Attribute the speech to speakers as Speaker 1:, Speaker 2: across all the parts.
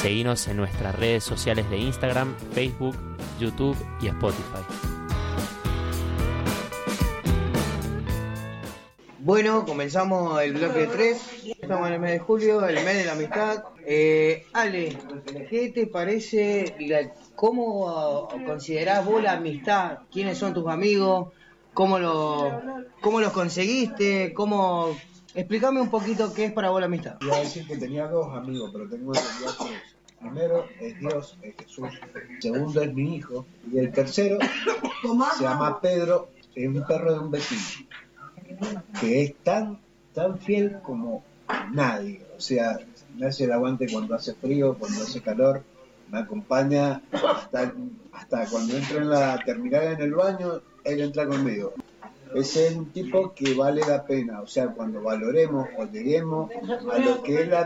Speaker 1: Seguinos en nuestras redes sociales de Instagram, Facebook, YouTube y Spotify.
Speaker 2: Bueno, comenzamos el bloque 3. Estamos en el mes de julio, el mes de la amistad. Ale, ¿qué te parece? ¿Cómo considerás vos la amistad? ¿Quiénes son tus amigos? ¿Cómo los conseguiste? Explícame un poquito qué es para vos la amistad.
Speaker 3: Iba a decir que tenía 2 amigos, pero tengo en realidad 3. Primero es Dios, es Jesús. El segundo es mi hijo. Y el tercero se llama Pedro, es un perro de un vecino, que es tan fiel como nadie. O sea, me hace el aguante cuando hace frío, cuando hace calor, me acompaña hasta cuando entro en la terminal en el baño, él entra conmigo. Ese es un tipo que vale la pena. O sea, cuando valoremos o lleguemos a lo que es la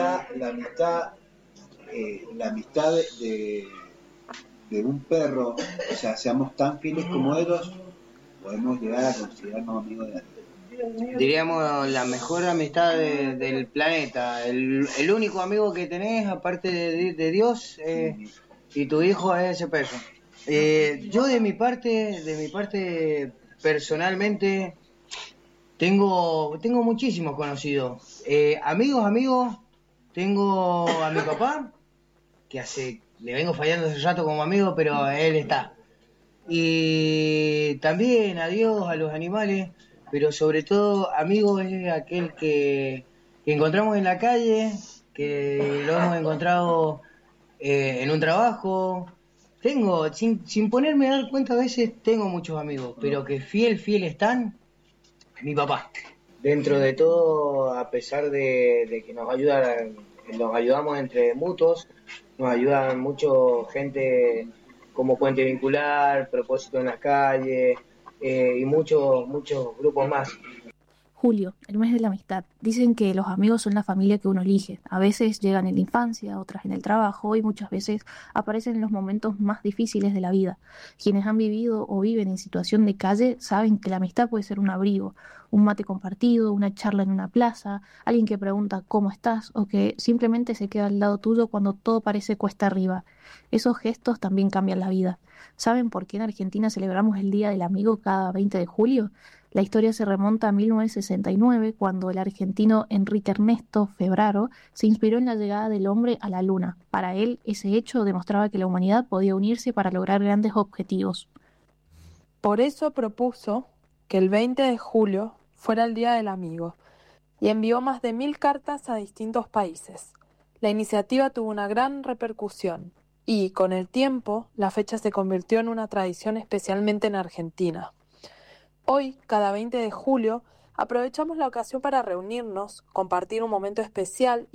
Speaker 3: amistad de un perro, o sea, seamos tan fieles como ellos, podemos llegar a considerarnos amigos de alguien.
Speaker 2: Diríamos la mejor amistad del planeta. El único amigo que tenés, aparte de Dios, y tu hijo es ese perro. Yo de mi parte, personalmente, tengo muchísimos conocidos. Amigos, tengo a mi papá, que le vengo fallando hace rato como amigo, pero él está. Y también a Dios, a los animales, pero sobre todo amigo es aquel que encontramos en la calle, que lo hemos encontrado en un trabajo. Tengo, sin ponerme a dar cuenta, a veces tengo muchos amigos, pero que fiel están, mi papá. Dentro de todo, a pesar de que nos ayudamos entre mutuos, nos ayudan mucho gente como Puente Vincular, Propósito en las Calles, y muchos grupos más.
Speaker 4: Julio, el mes de la amistad. Dicen que los amigos son la familia que uno elige. A veces llegan en la infancia, otras en el trabajo y muchas veces aparecen en los momentos más difíciles de la vida. Quienes han vivido o viven en situación de calle saben que la amistad puede ser un abrigo, un mate compartido, una charla en una plaza, alguien que pregunta ¿cómo estás? O que simplemente se queda al lado tuyo cuando todo parece cuesta arriba. Esos gestos también cambian la vida. ¿Saben por qué en Argentina celebramos el Día del Amigo cada 20 de julio? La historia se remonta a 1969, cuando el argentino Enrique Ernesto Ferraro se inspiró en la llegada del hombre a la Luna. Para él, ese hecho demostraba que la humanidad podía unirse para lograr grandes objetivos.
Speaker 5: Por eso propuso que el 20 de julio fuera el Día del Amigo y envió más de 1000 cartas a distintos países. La iniciativa tuvo una gran repercusión y, con el tiempo, la fecha se convirtió en una tradición especialmente en Argentina. Hoy, cada 20 de julio, aprovechamos la ocasión para reunirnos, compartir un momento especial